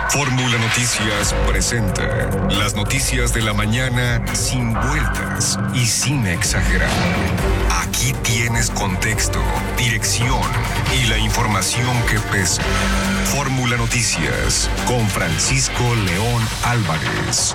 Fórmula Noticias presenta las noticias de la mañana sin vueltas y sin exagerar. Aquí tienes contexto, dirección y la información que pesa. Fórmula Noticias con Francisco León Álvarez.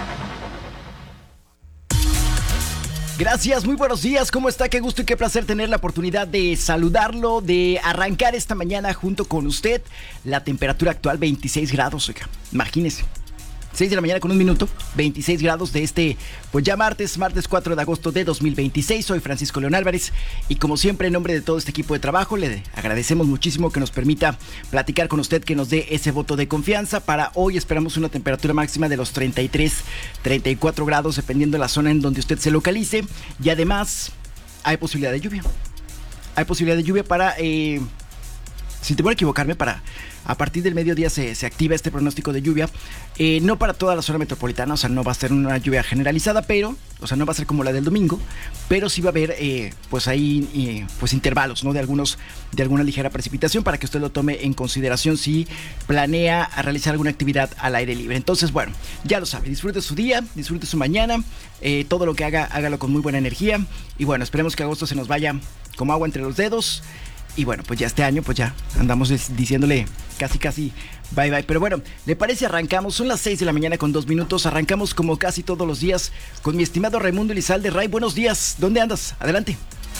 Gracias, muy buenos días, ¿cómo está? Qué gusto y qué placer tener la oportunidad de saludarlo, de arrancar esta mañana junto con usted. La temperatura actual 26 grados, oiga, imagínese. 6 de la mañana con un minuto, 26 grados de pues ya martes 4 de agosto de 2026. Soy Francisco León Álvarez y como siempre en nombre de todo este equipo de trabajo le agradecemos muchísimo que nos permita platicar con usted, que nos dé ese voto de confianza. Para hoy esperamos una temperatura máxima de los 33, 34 grados dependiendo de la zona en donde usted se localice y además hay posibilidad de lluvia. Hay posibilidad de lluvia para, sin temor a equivocarme, a partir del mediodía se activa este pronóstico de lluvia, no para toda la zona metropolitana, o sea, no va a ser una lluvia generalizada, pero, o sea, no va a ser como la del domingo, pero sí va a haber, pues ahí, pues intervalos, ¿no? De alguna ligera precipitación para que usted lo tome en consideración si planea realizar alguna actividad al aire libre. Entonces, bueno, ya lo sabe, disfrute su día, disfrute su mañana, todo lo que haga, hágalo con muy buena energía y bueno, esperemos que agosto se nos vaya como agua entre los dedos. Y bueno, pues ya este año, pues ya andamos diciéndole casi bye bye. Pero bueno, ¿le parece? Arrancamos, son las 6 de la mañana con 2 minutos. Arrancamos como casi todos los días con mi estimado Raimundo Elizalde. Ray, buenos días, ¿dónde andas? Adelante.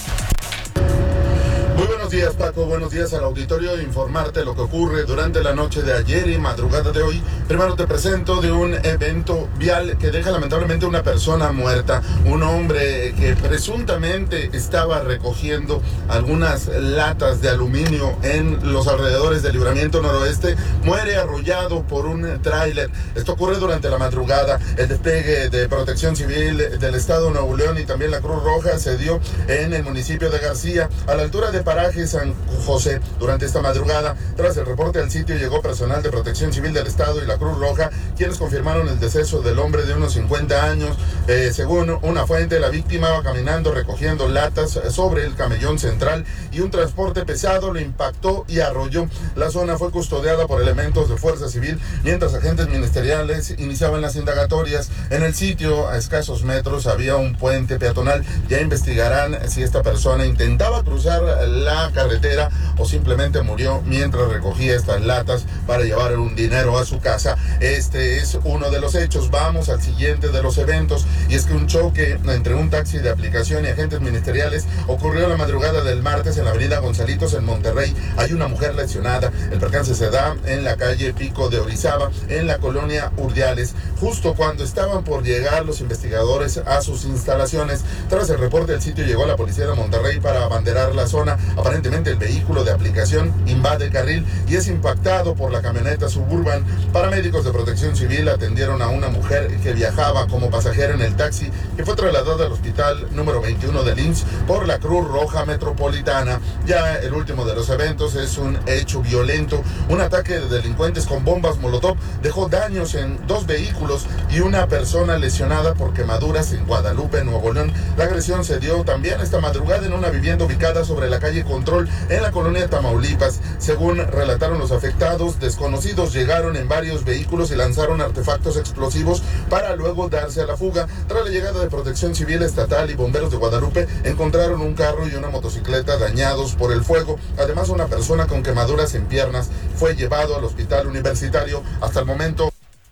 Muy buenos días, Paco, buenos días al auditorio. Informarte lo que ocurre durante la noche de ayer y madrugada de hoy. Primero te presento de un evento vial que deja lamentablemente una persona muerta. Un hombre que presuntamente estaba recogiendo algunas latas de aluminio en los alrededores del Libramiento Noroeste muere arrollado por un tráiler. Esto ocurre durante la madrugada. El despliegue de Protección Civil del Estado de Nuevo León y también la Cruz Roja se dio en el municipio de García, a la altura de Paraje San José. Durante esta madrugada, tras el reporte al sitio, llegó personal de Protección Civil del Estado y la Cruz Roja, quienes confirmaron el deceso del hombre de unos 50 años. Según una fuente, la víctima iba caminando recogiendo latas sobre el camellón central y un transporte pesado lo impactó y arrolló. La zona fue custodiada por elementos de Fuerza Civil, mientras agentes ministeriales iniciaban las indagatorias. En el sitio, a escasos metros, había un puente peatonal. Ya investigarán si esta persona intentaba cruzar la carretera o simplemente murió mientras recogía estas latas para llevar un dinero a su casa. Este es uno de los hechos. Vamos al siguiente de los eventos, y es que un choque entre un taxi de aplicación y agentes ministeriales ocurrió la madrugada del martes en la avenida Gonzalitos en Monterrey. Hay una mujer lesionada. El percance se da en la calle Pico de Orizaba, en la colonia Urdiales, justo cuando estaban por llegar los investigadores a sus instalaciones. Tras el reporte del sitio llegó la policía de Monterrey para abanderar la zona. Aparentemente el vehículo de aplicación invade el carril y es impactado por la camioneta Suburban. Paramédicos de Protección Civil atendieron a una mujer que viajaba como pasajera en el taxi, que fue trasladada al hospital número 21 del IMSS por la Cruz Roja Metropolitana. Ya el último de los eventos es un hecho violento. Un ataque de delincuentes con bombas Molotov dejó daños en 2 vehículos y una persona lesionada por quemaduras en Guadalupe, Nuevo León. La agresión se dio también esta madrugada en una vivienda ubicada sobre la calle Control en la colonia Tamaulipas. Según relataron los afectados, desconocidos llegaron en varios vehículos y lanzaron artefactos explosivos para luego darse a la fuga. Tras la llegada de Protección Civil Estatal y bomberos de Guadalupe, encontraron un carro y una motocicleta dañados por el fuego. Además, una persona con quemaduras en piernas fue llevado al hospital universitario. Hasta el momento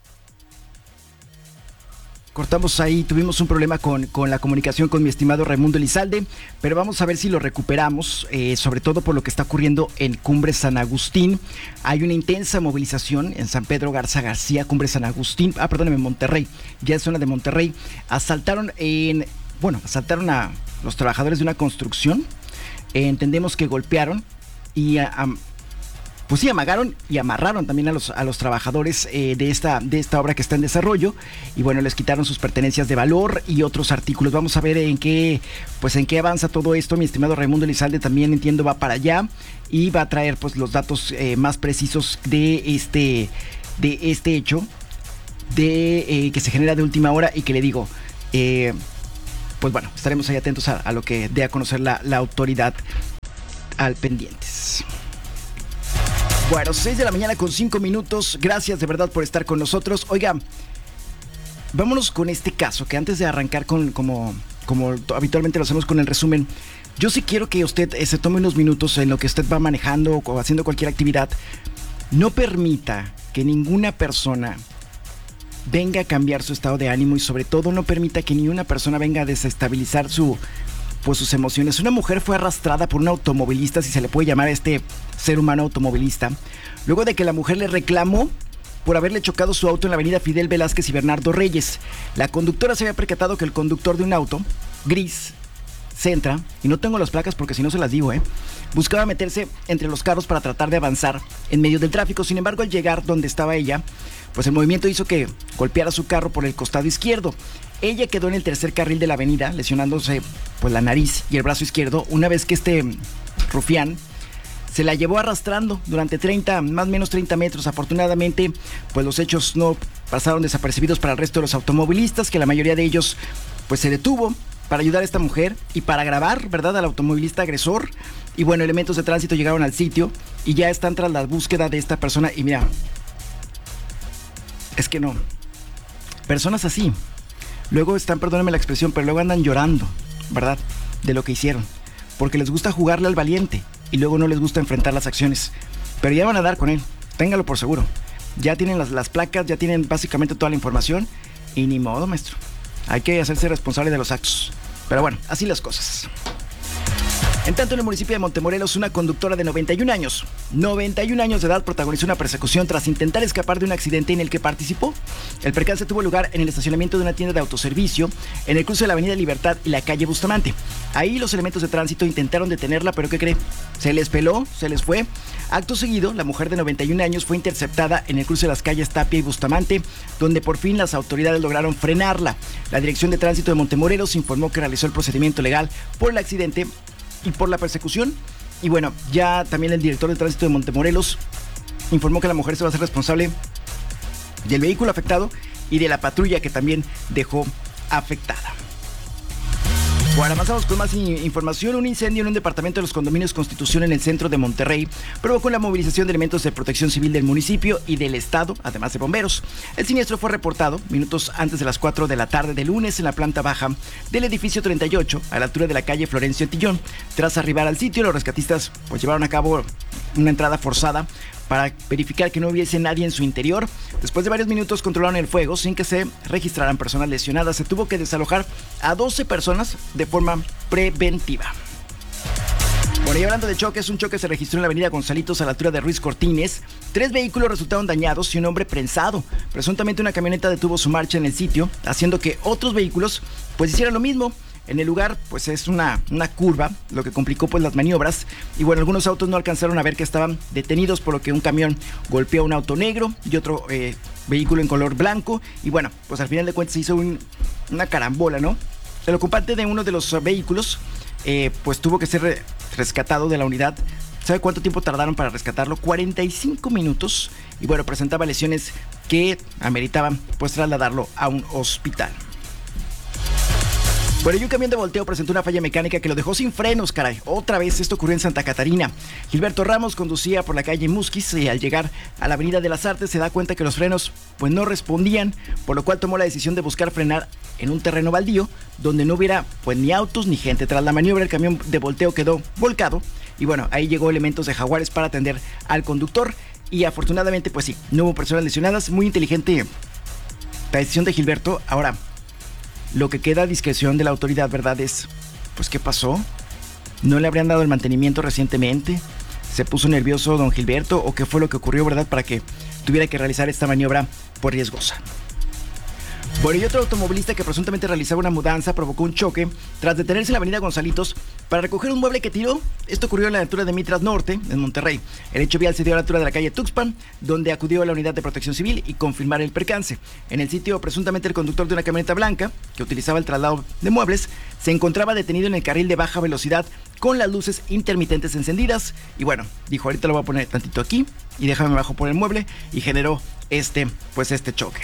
cortamos ahí, tuvimos un problema con la comunicación con mi estimado Raimundo Elizalde, pero vamos a ver si lo recuperamos, sobre todo por lo que está ocurriendo en Cumbre San Agustín. Hay una intensa movilización en San Pedro Garza García, Cumbre San Agustín, en Monterrey, ya es zona de Monterrey. Asaltaron a los trabajadores de una construcción, entendemos que golpearon y pues sí, amagaron y amarraron también a los trabajadores de esta obra que está en desarrollo, y bueno, les quitaron sus pertenencias de valor y otros artículos. Vamos a ver en qué avanza todo esto. Mi estimado Raimundo Elizalde también, entiendo, va para allá y va a traer pues los datos más precisos de este hecho que se genera de última hora y que le digo, pues bueno, estaremos ahí atentos a lo que dé a conocer la autoridad al pendientes. Bueno, 6 de la mañana con 5 minutos. Gracias de verdad por estar con nosotros. Oiga, vámonos con este caso, que antes de arrancar como habitualmente lo hacemos con el resumen, yo sí quiero que usted se tome unos minutos en lo que usted va manejando o haciendo cualquier actividad. No permita que ninguna persona venga a cambiar su estado de ánimo y sobre todo no permita que ni una persona venga a desestabilizar sus emociones. Una mujer fue arrastrada por un automovilista, si se le puede llamar a este ser humano automovilista, luego de que la mujer le reclamó por haberle chocado su auto en la avenida Fidel Velázquez y Bernardo Reyes. La conductora se había percatado que el conductor de un auto gris Sentra, y no tengo las placas porque si no se las digo, buscaba meterse entre los carros para tratar de avanzar en medio del tráfico. Sin embargo, al llegar donde estaba ella, pues el movimiento hizo que golpeara su carro por el costado izquierdo. Ella quedó en el tercer carril de la avenida, lesionándose pues la nariz y el brazo izquierdo, una vez que este rufián se la llevó arrastrando durante más o menos 30 metros. Afortunadamente, pues los hechos no pasaron desapercibidos para el resto de los automovilistas, que la mayoría de ellos pues se detuvo para ayudar a esta mujer y para grabar, ¿verdad?, al automovilista agresor. Y bueno, elementos de tránsito llegaron al sitio y ya están tras la búsqueda de esta persona. Y mira, es que no, personas así, luego están, perdónenme la expresión, pero luego andan llorando, ¿verdad?, de lo que hicieron, porque les gusta jugarle al valiente y luego no les gusta enfrentar las acciones. Pero ya van a dar con él, téngalo por seguro. Ya tienen las placas, ya tienen básicamente toda la información y ni modo, maestro. Hay que hacerse responsable de los actos. Pero bueno, así las cosas. En tanto, en el municipio de Montemorelos, una conductora de 91 años de edad protagonizó una persecución tras intentar escapar de un accidente en el que participó. El percance tuvo lugar en el estacionamiento de una tienda de autoservicio en el cruce de la avenida Libertad y la calle Bustamante. Ahí los elementos de tránsito intentaron detenerla, pero ¿qué cree? Se les peló, se les fue. Acto seguido, la mujer de 91 años fue interceptada en el cruce de las calles Tapia y Bustamante, donde por fin las autoridades lograron frenarla. La Dirección de Tránsito de Montemorelos informó que realizó el procedimiento legal por el accidente y por la persecución. Y bueno, ya también el director de tránsito de Montemorelos informó que la mujer se va a hacer responsable del vehículo afectado y de la patrulla que también dejó afectada. Bueno, avanzamos con más información. Un incendio en un departamento de los condominios Constitución en el centro de Monterrey provocó la movilización de elementos de protección civil del municipio y del estado, además de bomberos. El siniestro fue reportado minutos antes de las 4 de la tarde de lunes en la planta baja del edificio 38, a la altura de la calle Florencio Tillón. Tras arribar al sitio, los rescatistas pues llevaron a cabo una entrada forzada para verificar que no hubiese nadie en su interior. Después de varios minutos controlaron el fuego sin que se registraran personas lesionadas. Se tuvo que desalojar a 12 personas de forma preventiva. Bueno, y hablando de choques, un choque se registró en la avenida Gonzalitos a la altura de Ruiz Cortines. 3 vehículos resultaron dañados y un hombre prensado. Presuntamente una camioneta detuvo su marcha en el sitio, haciendo que otros vehículos pues hicieran lo mismo. En el lugar, pues es una curva, lo que complicó pues las maniobras. Y bueno, algunos autos no alcanzaron a ver que estaban detenidos, por lo que un camión golpeó a un auto negro y otro vehículo en color blanco. Y bueno, pues al final de cuentas se hizo una carambola, ¿no? El ocupante de uno de los vehículos, pues tuvo que ser rescatado de la unidad. ¿Sabe cuánto tiempo tardaron para rescatarlo? 45 minutos. Y bueno, presentaba lesiones que ameritaban pues trasladarlo a un hospital. Bueno, y un camión de volteo presentó una falla mecánica que lo dejó sin frenos, caray. Otra vez, esto ocurrió en Santa Catarina. Gilberto Ramos conducía por la calle Musquis y al llegar a la avenida de las Artes se da cuenta que los frenos pues no respondían, por lo cual tomó la decisión de buscar frenar en un terreno baldío donde no hubiera pues ni autos ni gente. Tras la maniobra, el camión de volteo quedó volcado y bueno, ahí llegó elementos de Jaguares para atender al conductor y afortunadamente pues sí, no hubo personas lesionadas. Muy inteligente la decisión de Gilberto. Ahora, lo que queda a discreción de la autoridad, ¿verdad? Es, pues, ¿qué pasó? ¿No le habrían dado el mantenimiento recientemente? ¿Se puso nervioso don Gilberto? ¿O qué fue lo que ocurrió, verdad, para que tuviera que realizar esta maniobra por riesgosa? Bueno, y otro automovilista que presuntamente realizaba una mudanza provocó un choque tras detenerse en la avenida Gonzalitos para recoger un mueble que tiró. Esto ocurrió en la altura de Mitras Norte, en Monterrey. El hecho vial se dio a la altura de la calle Tuxpan, donde acudió a la unidad de protección civil y confirmar el percance. En el sitio, presuntamente el conductor de una camioneta blanca, que utilizaba el traslado de muebles, se encontraba detenido en el carril de baja velocidad con las luces intermitentes encendidas. Y bueno, dijo, ahorita lo voy a poner tantito aquí y déjame bajo por el mueble, y generó este choque.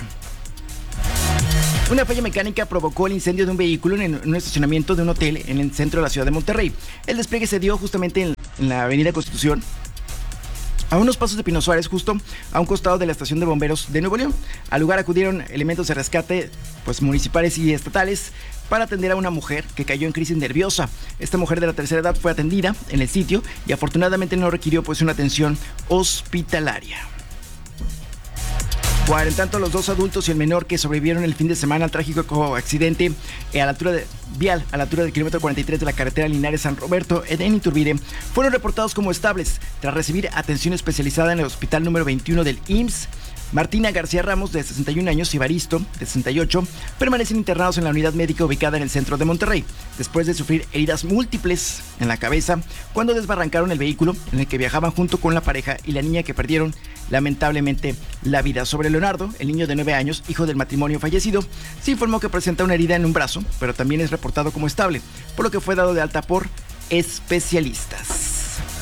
Una falla mecánica provocó el incendio de un vehículo en un estacionamiento de un hotel en el centro de la ciudad de Monterrey. El despliegue se dio justamente en la avenida Constitución, a unos pasos de Pino Suárez, justo a un costado de la estación de bomberos de Nuevo León. Al lugar acudieron elementos de rescate pues municipales y estatales para atender a una mujer que cayó en crisis nerviosa. Esta mujer de la tercera edad fue atendida en el sitio y afortunadamente no requirió pues una atención hospitalaria. Bueno, en tanto, los 2 adultos y el menor que sobrevivieron el fin de semana al trágico accidente a la altura del kilómetro 43 de la carretera Linares-San Roberto en Iturbide fueron reportados como estables tras recibir atención especializada en el hospital número 21 del IMSS. Martina García Ramos, de 61 años, y Baristo, de 68, permanecen internados en la unidad médica ubicada en el centro de Monterrey, después de sufrir heridas múltiples en la cabeza cuando desbarrancaron el vehículo en el que viajaban junto con la pareja y la niña que perdieron lamentablemente la vida. Sobre Leonardo, el niño de 9 años, hijo del matrimonio fallecido, se informó que presenta una herida en un brazo, pero también es reportado como estable, por lo que fue dado de alta por especialistas.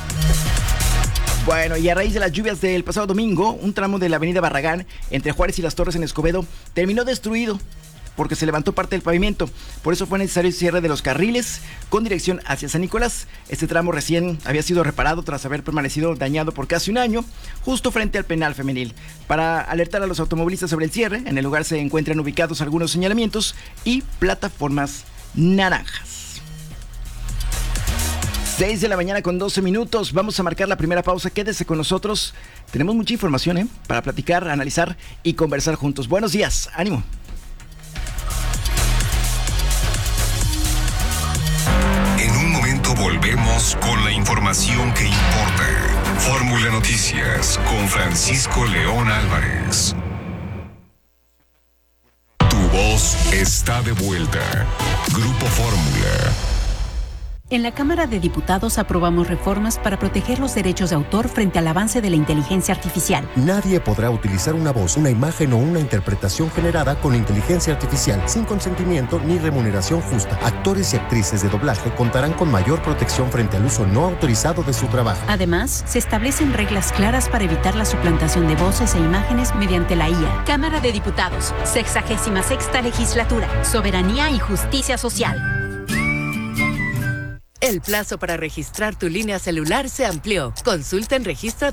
Bueno, y a raíz de las lluvias del pasado domingo, un tramo de la avenida Barragán, entre Juárez y Las Torres en Escobedo, terminó destruido porque se levantó parte del pavimento. Por eso fue necesario el cierre de los carriles con dirección hacia San Nicolás. Este tramo recién había sido reparado tras haber permanecido dañado por casi un año, justo frente al penal femenil. Para alertar a los automovilistas sobre el cierre, en el lugar se encuentran ubicados algunos señalamientos y plataformas naranjas. 6 de la mañana con 12 minutos. Vamos a marcar la primera pausa. Quédese con nosotros. Tenemos mucha información, para platicar, analizar y conversar juntos. Buenos días. Ánimo. En un momento volvemos con la información que importa. Fórmula Noticias con Francisco León Álvarez. Tu voz está de vuelta. Grupo Fórmula. En la Cámara de Diputados aprobamos reformas para proteger los derechos de autor frente al avance de la inteligencia artificial. Nadie podrá utilizar una voz, una imagen o una interpretación generada con inteligencia artificial sin consentimiento ni remuneración justa. Actores y actrices de doblaje contarán con mayor protección frente al uso no autorizado de su trabajo. Además, se establecen reglas claras para evitar la suplantación de voces e imágenes mediante la IA. Cámara de Diputados, 66ª Legislatura, Soberanía y Justicia Social. El plazo para registrar tu línea celular se amplió. Consulta en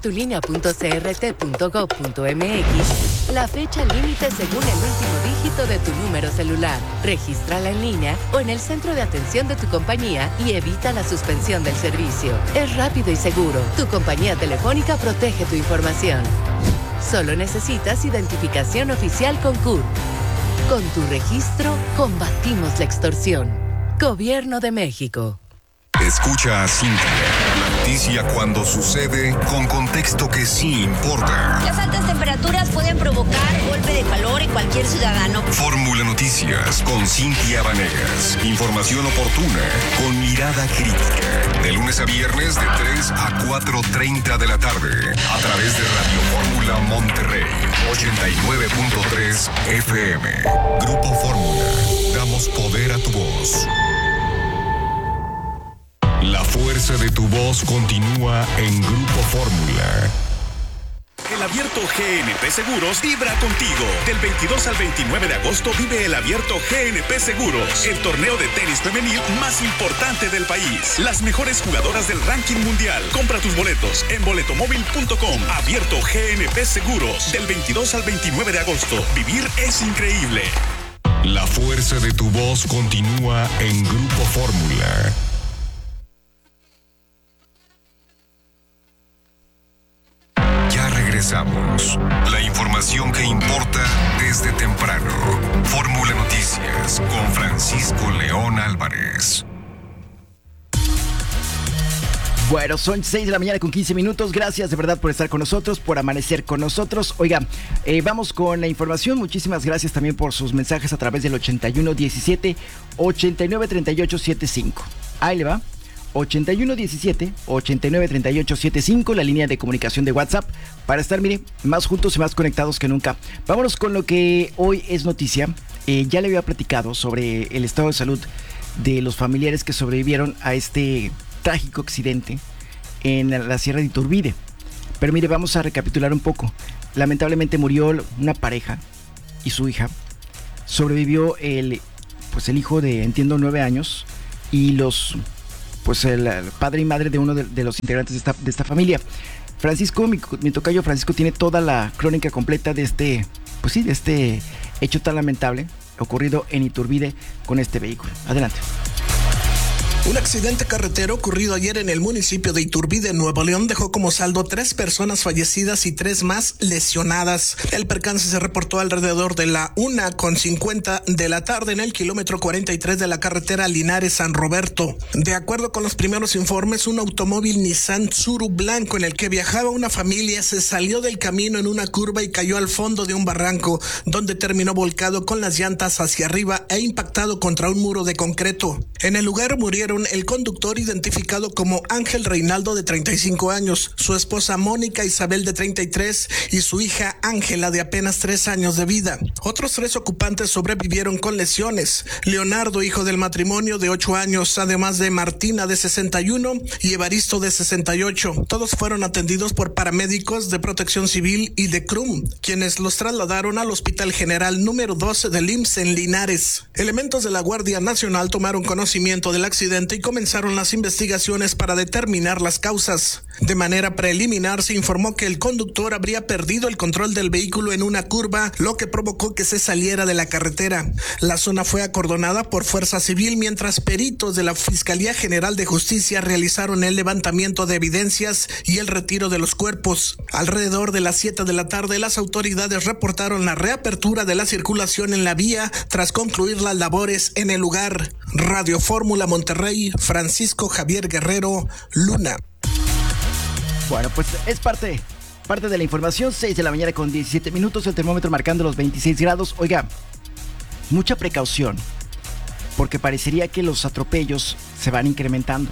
registratulinea.crt.gov.mx la fecha límite según el último dígito de tu número celular. Regístrala en línea o en el centro de atención de tu compañía y evita la suspensión del servicio. Es rápido y seguro. Tu compañía telefónica protege tu información. Solo necesitas identificación oficial con CURP. Con tu registro, combatimos la extorsión. Gobierno de México. Escucha a Cintia, la noticia cuando sucede con contexto que sí importa. Las altas temperaturas pueden provocar golpe de calor en cualquier ciudadano. Fórmula Noticias con Cintia Vanegas. Información oportuna con mirada crítica. De lunes a viernes de 3 a 4:30 de la tarde. A través de Radio Fórmula Monterrey 89.3 FM. Grupo Fórmula. Damos poder a tu voz. La fuerza de tu voz continúa en Grupo Fórmula. El Abierto GNP Seguros vibra contigo. Del 22 al 29 de agosto vive el Abierto GNP Seguros, el torneo de tenis femenil más importante del país. Las mejores jugadoras del ranking mundial. Compra tus boletos en boletomóvil.com. Abierto GNP Seguros, del 22 al 29 de agosto. Vivir es increíble. La fuerza de tu voz continúa en Grupo Fórmula. Regresamos. La información que importa desde temprano. Fórmula Noticias con Francisco León Álvarez. Bueno, son 6 de la mañana con 15 minutos. Gracias de verdad por estar con nosotros, por amanecer con nosotros. Oiga, vamos con la información. Muchísimas gracias también por sus mensajes a través del 8117-893875. Ahí le va. 8117-893875, la línea de comunicación de WhatsApp, para estar, mire, más juntos y más conectados que nunca. Vámonos con lo que hoy es noticia. Ya le había platicado sobre el estado de salud de los familiares que sobrevivieron a este trágico accidente en la Sierra de Iturbide. Pero mire, vamos a recapitular un poco. Lamentablemente murió una pareja y su hija. Sobrevivió el hijo de, entiendo, 9 años y el padre y madre de uno de los integrantes de esta familia. Francisco, mi tocayo Francisco, tiene toda la crónica completa de este hecho tan lamentable ocurrido en Iturbide con este vehículo. Adelante. Un accidente carretero ocurrido ayer en el municipio de Iturbide, Nuevo León, dejó como saldo 3 personas fallecidas y 3 más lesionadas. El percance se reportó alrededor de la 1:50 de la tarde en el kilómetro 43 de la carretera Linares-San Roberto. De acuerdo con los primeros informes, un automóvil Nissan Tsuru blanco en el que viajaba una familia se salió del camino en una curva y cayó al fondo de un barranco, donde terminó volcado con las llantas hacia arriba e impactado contra un muro de concreto. En el lugar murieron el conductor, identificado como Ángel Reinaldo, de 35 años, su esposa Mónica Isabel, de 33, y su hija Ángela, de apenas 3 años de vida. Otros 3 ocupantes sobrevivieron con lesiones: Leonardo, hijo del matrimonio, de 8 años, además de Martina, de 61, y Evaristo, de 68. Todos fueron atendidos por paramédicos de Protección Civil y de CRUM, quienes los trasladaron al Hospital General número 12 del IMSS en Linares. Elementos de la Guardia Nacional tomaron conocimiento del accidente y comenzaron las investigaciones para determinar las causas. De manera preliminar se informó que el conductor habría perdido el control del vehículo en una curva, lo que provocó que se saliera de la carretera. La zona fue acordonada por Fuerza Civil, mientras peritos de la Fiscalía General de Justicia realizaron el levantamiento de evidencias y el retiro de los cuerpos. Alrededor de las 7 de la tarde, las autoridades reportaron la reapertura de la circulación en la vía tras concluir las labores en el lugar. Radio Fórmula Monterrey, Francisco Javier Guerrero, Luna. Bueno, pues es parte de la información. 6 de la mañana con 17 minutos, el termómetro marcando los 26 grados. Oiga, mucha precaución, porque parecería que los atropellos se van incrementando.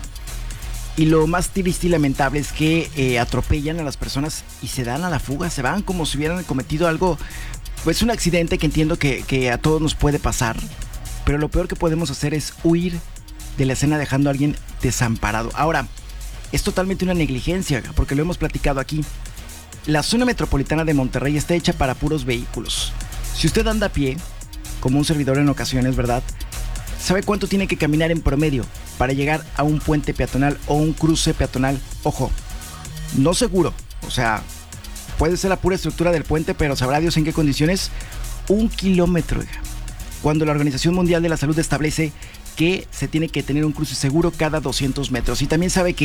Y lo más triste y lamentable es que atropellan a las personas y se dan a la fuga, se van como si hubieran cometido algo, pues un accidente que entiendo que a todos nos puede pasar. Pero lo peor que podemos hacer es huir de la escena dejando a alguien desamparado. Ahora, es totalmente una negligencia, porque lo hemos platicado aquí. La zona metropolitana de Monterrey está hecha para puros vehículos. Si usted anda a pie, como un servidor en ocasiones, ¿verdad?, ¿sabe cuánto tiene que caminar en promedio para llegar a un puente peatonal o un cruce peatonal? Ojo, no seguro, o sea, puede ser la pura estructura del puente, pero sabrá Dios en qué condiciones. 1 kilómetro, cuando la Organización Mundial de la Salud establece que se tiene que tener un cruce seguro cada 200 metros. Y también ¿sabe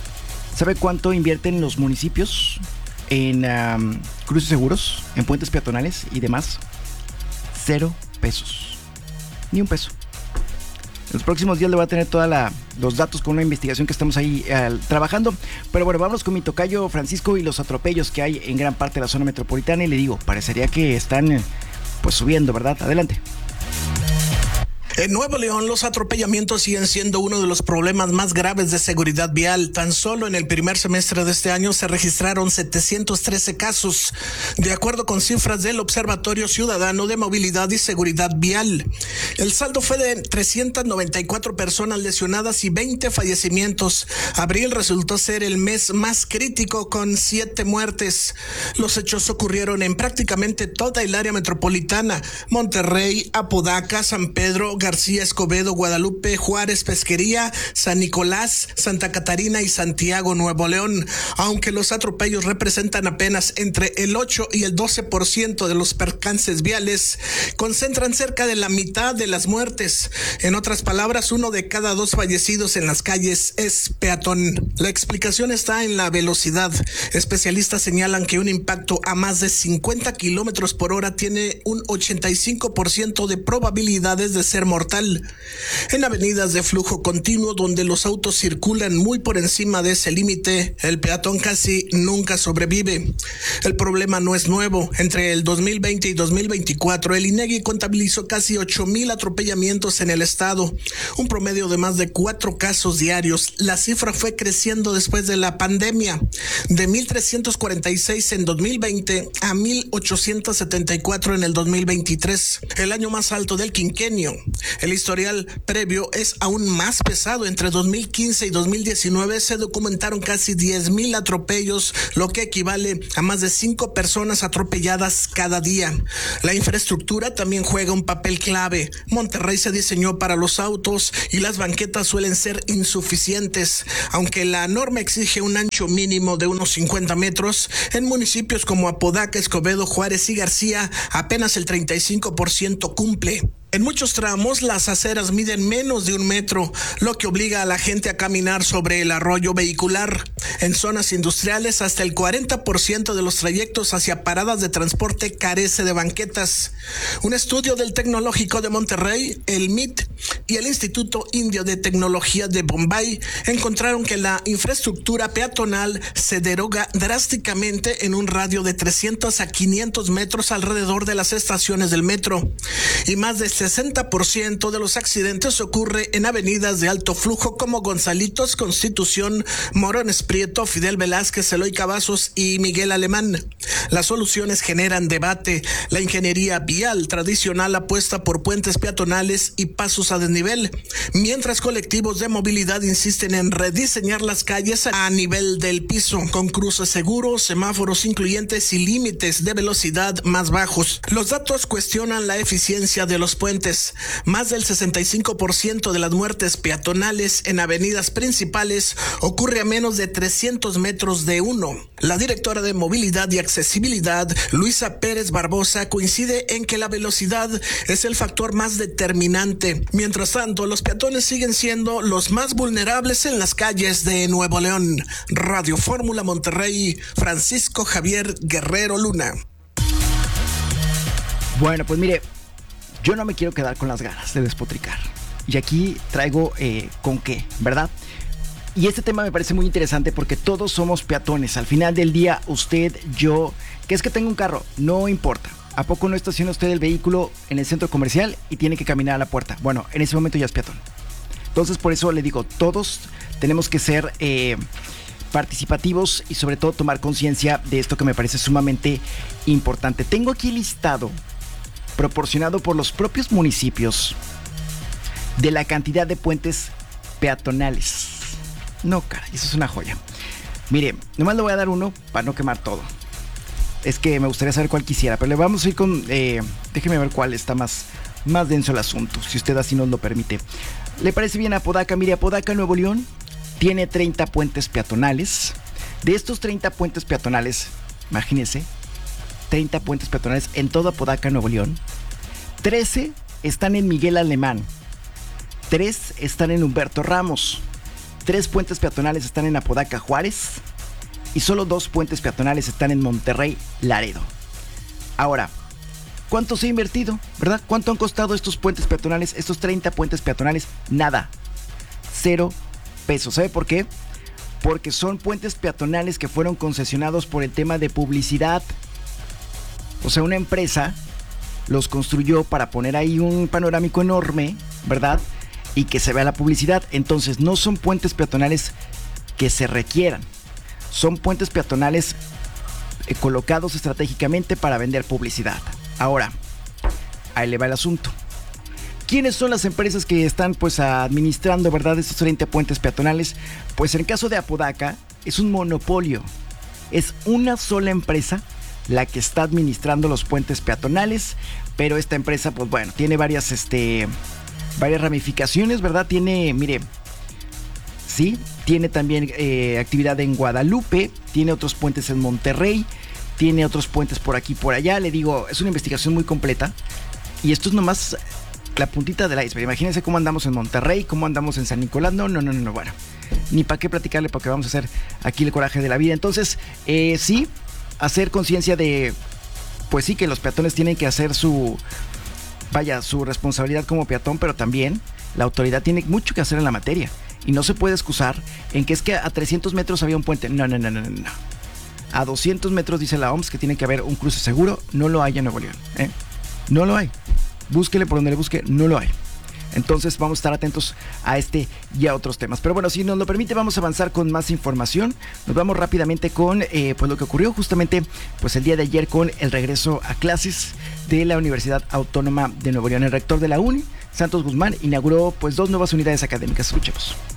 cuánto invierten los municipios en cruces seguros, en puentes peatonales y demás? 0 pesos. Ni un peso. En los próximos días le voy a tener todos los datos con una investigación que estamos ahí trabajando. Pero bueno, vamos con mi tocayo Francisco y los atropellos que hay en gran parte de la zona metropolitana. Y le digo, parecería que están pues subiendo, ¿verdad? Adelante. En Nuevo León, los atropellamientos siguen siendo uno de los problemas más graves de seguridad vial. Tan solo en el primer semestre de este año se registraron 713 casos, de acuerdo con cifras del Observatorio Ciudadano de Movilidad y Seguridad Vial. El saldo fue de 394 personas lesionadas y 20 fallecimientos. Abril resultó ser el mes más crítico, con 7 muertes. Los hechos ocurrieron en prácticamente toda el área metropolitana: Monterrey, Apodaca, San Pedro, García, Escobedo, Guadalupe, Juárez, Pesquería, San Nicolás, Santa Catarina y Santiago, Nuevo León. Aunque los atropellos representan apenas entre el 8 y el 12% de los percances viales, concentran cerca de la mitad de las muertes. En otras palabras, 1 de cada 2 fallecidos en las calles es peatón. La explicación está en la velocidad. Especialistas señalan que un impacto a más de 50 kilómetros por hora tiene un 85% de probabilidades de ser mortal. En avenidas de flujo continuo, donde los autos circulan muy por encima de ese límite, el peatón casi nunca sobrevive. El problema no es nuevo. Entre el 2020 y 2024, el INEGI contabilizó casi 8,000 atropellamientos en el estado, un promedio de más de 4 casos diarios. La cifra fue creciendo después de la pandemia, de 1,346 en 2020 a 1,874 en el 2023, el año más alto del quinquenio. El historial previo es aún más pesado. Entre 2015 y 2019 se documentaron casi 10,000 atropellos, lo que equivale a más de 5 personas atropelladas cada día. La infraestructura también juega un papel clave. Monterrey se diseñó para los autos y las banquetas suelen ser insuficientes. Aunque la norma exige un ancho mínimo de unos 50 metros, en municipios como Apodaca, Escobedo, Juárez y García, apenas el 35% cumple. En muchos tramos las aceras miden menos de 1 metro, lo que obliga a la gente a caminar sobre el arroyo vehicular. En zonas industriales, hasta el 40% de los trayectos hacia paradas de transporte carece de banquetas. Un estudio del Tecnológico de Monterrey, el MIT, y el Instituto Indio de Tecnología de Bombay encontraron que la infraestructura peatonal se deroga drásticamente en un radio de 300 a 500 metros alrededor de las estaciones del metro. Y más de 60% de los accidentes ocurre en avenidas de alto flujo como Gonzalitos, Constitución, Morones Prieto, Fidel Velázquez, Eloy Cavazos y Miguel Alemán. Las soluciones generan debate. La ingeniería vial tradicional apuesta por puentes peatonales y pasos a desnivel, mientras colectivos de movilidad insisten en rediseñar las calles a nivel del piso, con cruces seguros, semáforos incluyentes y límites de velocidad más bajos. Los datos cuestionan la eficiencia de los puentes. Más del 65% de las muertes peatonales en avenidas principales ocurre a menos de 300 metros de uno. La directora de Movilidad y Accesibilidad, Luisa Pérez Barbosa, coincide en que la velocidad es el factor más determinante. Mientras tanto, los peatones siguen siendo los más vulnerables en las calles de Nuevo León. Radio Fórmula Monterrey, Francisco Javier Guerrero Luna. Bueno, pues mire, yo no me quiero quedar con las ganas de despotricar. Y aquí traigo con qué, ¿verdad? Y este tema me parece muy interesante porque todos somos peatones. Al final del día, usted, yo, que es que tengo un carro, no importa. ¿A poco no estaciona usted el vehículo en el centro comercial y tiene que caminar a la puerta? Bueno, en ese momento ya es peatón. Entonces, por eso le digo, todos tenemos que ser participativos y sobre todo tomar conciencia de esto que me parece sumamente importante. Tengo aquí listado, proporcionado por los propios municipios, de la cantidad de puentes peatonales. No, caray, eso es una joya. Mire, nomás le voy a dar uno para no quemar todo. Es que me gustaría saber cuál quisiera, pero le vamos a ir con... déjeme ver cuál está más denso el asunto, si usted así nos lo permite. ¿Le parece bien Apodaca? Mire, Apodaca, Nuevo León, tiene 30 puentes peatonales. De estos 30 puentes peatonales, imagínense, 30 puentes peatonales en toda Apodaca, Nuevo León. 13 están en Miguel Alemán. 3 están en Humberto Ramos. 3 puentes peatonales están en Apodaca, Juárez. Y solo 2 puentes peatonales están en Monterrey, Laredo. Ahora, ¿cuánto se ha invertido? ¿Verdad? ¿Cuánto han costado estos puentes peatonales? Estos 30 puentes peatonales, nada. 0 pesos. ¿Sabe por qué? Porque son puentes peatonales que fueron concesionados por el tema de publicidad. O sea, una empresa los construyó para poner ahí un panorámico enorme, ¿verdad? Y que se vea la publicidad. Entonces, no son puentes peatonales que se requieran. Son puentes peatonales colocados estratégicamente para vender publicidad. Ahora, ahí le va el asunto. ¿Quiénes son las empresas que están pues administrando, verdad, estos 30 puentes peatonales? Pues en el caso de Apodaca es un monopolio. Es una sola empresa la que está administrando los puentes peatonales, pero esta empresa pues bueno, tiene varias ramificaciones, ¿verdad? Tiene, mire, sí, tiene también actividad en Guadalupe, tiene otros puentes en Monterrey, tiene otros puentes por aquí y por allá. Le digo, es una investigación muy completa y esto es nomás la puntita del iceberg. Imagínense cómo andamos en Monterrey, cómo andamos en San Nicolás. No, bueno, ni para qué platicarle, porque vamos a hacer aquí el coraje de la vida. Entonces, sí, hacer conciencia de, pues sí, que los peatones tienen que hacer su responsabilidad como peatón, pero también la autoridad tiene mucho que hacer en la materia. Y no se puede excusar en que es que a 300 metros había un puente. No. A 200 metros dice la OMS que tiene que haber un cruce seguro. No lo hay en Nuevo León. No lo hay. Búsquele por donde le busque, no lo hay. Entonces vamos a estar atentos a este y a otros temas. Pero bueno, si nos lo permite, vamos a avanzar con más información. Nos vamos rápidamente con pues lo que ocurrió justamente pues el día de ayer con el regreso a clases de la Universidad Autónoma de Nuevo León. El rector de la UNI Santos Guzmán inauguró pues 2 nuevas unidades académicas. Escuchemos.